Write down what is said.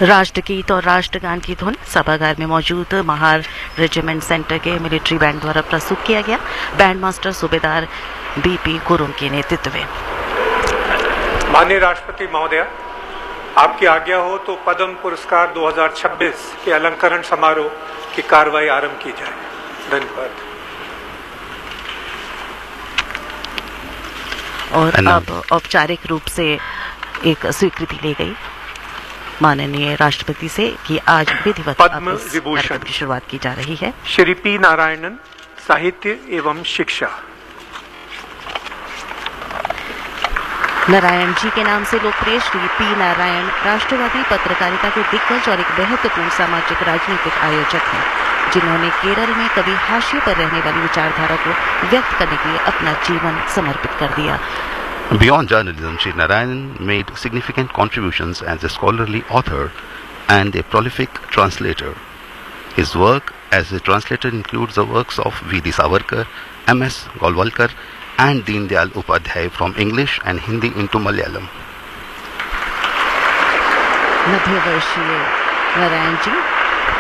राष्ट्रगीत और राष्ट्रगान की धुन सभागार में मौजूद महार रेजिमेंट सेंटर के मिलिट्री बैंड द्वारा प्रस्तुत किया गया। बैंड मास्टर सूबेदार बीपी गुरुंग के नेतृत्व में। माननीय राष्ट्रपति महोदय, आपकी आज्ञा हो तो पद्म पुरस्कार 2026 के अलंकरण समारोह की कार्रवाई आरंभ की जाए। धन्यवाद। और अब औपचारिक रूप से एक स्वीकृति ली गई माननीय राष्ट्रपति से कि आज विधिवत पद्म विभूषण की शुरुआत की जा रही है। श्री पी नारायणन, साहित्य एवं शिक्षा। नारायण जी के नाम से लोकप्रिय श्री पी नारायण राष्ट्रवादी पत्रकारिता के दिग्गज और एक महत्वपूर्ण सामाजिक राजनीतिक आयोजक हैं, जिन्होंने केरल में कभी हाशिए पर रहने वाली विचारधारा को व्यक्त करने के लिए अपना जीवन समर्पित कर दिया। Beyond journalism, Sri Narayanan made significant contributions as a scholarly author and a prolific translator. His work as a translator includes the works of V.D. Savarkar, M.S. Golwalkar, and Deen Dayal Upadhyay from English and Hindi into Malayalam. 90 वर्षीय नारायण जी